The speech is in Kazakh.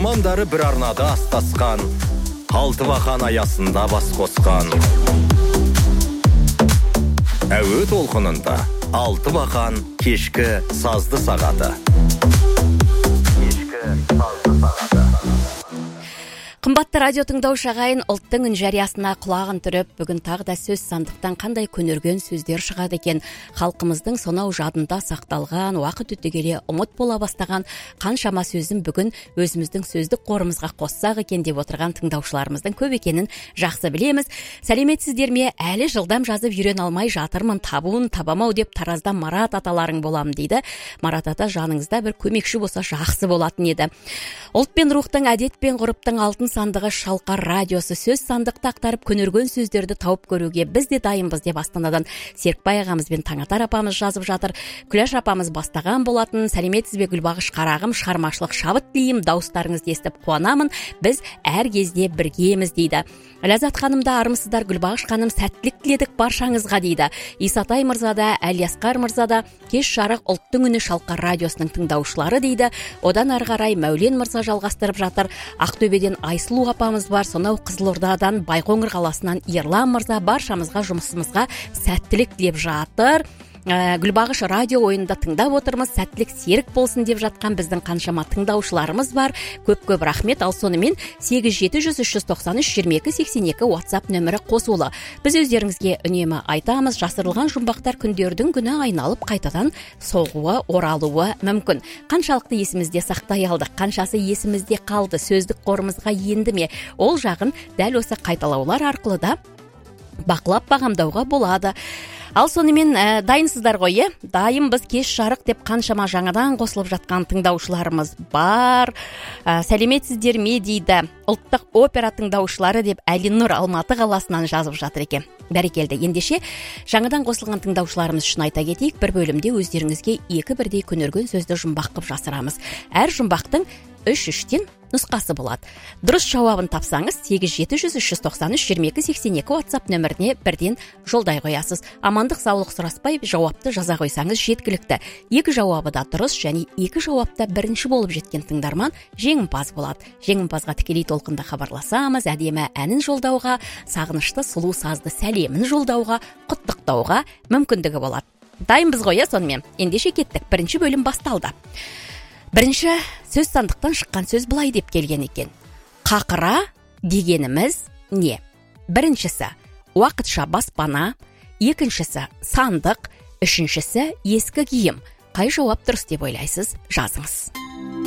армандары бір арнада астасқан, Алтыбақан аясында бас қосқан. Әуе толқынында Алтыбақан кешкі сазды сағаты. Қымбатты радио тыңдаушы ағайын, ұлттың үн жариясына құлағын түріп, бүгін тағы да сөз сандықтан қандай көнерген сөздер шығады екен. Халқымыздың сонау жадында сақталған, уақыт өте келе ұмыт бола бастаған қаншама сөзін бүгін өзіміздің сөздік қорымызға қоссақ екен деп отырған тыңдаушыларымыздың көп екенін жақсы білеміз. Сәлеметсіздер ме? Әлі жылдам жазып үйрен алмай жатырмын, табуын табамау деп таразда Марат аталарың болам дейді. Марат ата, жаныңызда бір көмекші болса жақсы болатын еді. Ұлт пен рухтың, әдет пен ғұрыптың алтын сандығы Шалқар радиосы сөз сандықты ақтарып көнерген сөздерді тауып көруге біз де дайынбыз деп Астанадан Серікбай ағамыз бен Таңатар апамыз жазып жатыр. Күләш апамыз бастаған болатын. Сәлеметсіз бе Гүлбағыш қарағым, шығармашылық шабыт тілеймін, дауыстарыңызды естіп қуанамын, біз әр кезде біргеміз дейді. Ләззат ханым да армысыздар, Гүлбағыш ханым, сәттілік тіледік баршаңызға дейді. Исатай мырза да, Әлиясқар мырза да, кеш жарық ұлттың үні Шалқар радиосының тыңдаушылары дейді. Одан ары қарай Мәулен мырза жалғастырып жатыр. Ақтөбеден Айсұлу апамыз бар, сонау Қызылордадан Байқоңыр қаласынан Ерлан мырза баршамызға жұмысымызға сәттілік тілеп жатыр. Гүлбағыш радио ойында тыңдап отырмыз, сәттілік серік болсын деп жатқан біздің қаншама тыңдаушыларымыз бар. Көп рахмет. Ал сонымен 8700-393-2282 WhatsApp нөмірі қосулы. Біз өздеріңізге үнемі айтамыз, жасырылған жұмбақтар күндердің күні айналып қайтадан соғуы, оралуы мүмкін. Қаншалықты есімізде сақтай алдық, қаншасы есімізде қалды, сөздік қорымызға енді ме? Ол жағын дәл осы қайталаулар арқылы да бақылап бағамдауға болады. Ал сонымен дайынсыздар ғой, дайынбыз кеш жарық деп қаншама жаңадан қосылып жатқан тыңдаушыларымыз бар. Сәлеметсіздер ме дейді. Ұлттық опера тыңдаушылары деп Әлинұр Алматы қаласынан жазып жатыр екен. Бәрекелді. Ендеше жаңадан қосылған тыңдаушыларымыз үшін айта кетейік, бір бөлімде өздеріңізге екі бірдей көнерген сөзді жұмбақ қып жасырамыз. Әр жұмбақтың 3-3-тен нұсқасы болады. Дұрыс жауабын тапсаңыз 8700-393-2282 WhatsApp нөміріне бірден жолдай қоясыз. Амандық саулық сұраспай жауапты жаза қойсаңыз жеткілікті. Екі жауабы да дұрыс және екі жауапта бірінші болып жеткен тыңдарман жеңімпаз болады. Жеңімпазға тікелей толқында хабарласамыз, әдемі әнін жолдауға, сағынышты сұлу сазды сәлемін жолдауға, құттықтауға мүмкіндігі болады. Дайынбыз ғой, сонымен. Ендеше кеттік. Бірінші бөлім басталды. Бірінші сөз сандықтан шыққан сөз былай деп келген екен. Қақыра дегеніміз не? Біріншісі уақытша баспана, екіншісі сандық, үшіншісі ескі киім. Қай жауап дұрыс деп ойлайсыз? Жазыңыз.